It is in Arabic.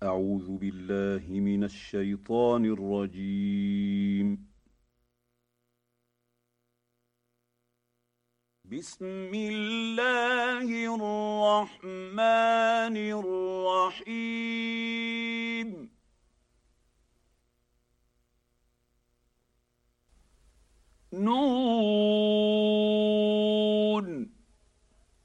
أعوذ بالله من الشيطان الرجيم. بسم الله الرحمن الرحيم. نون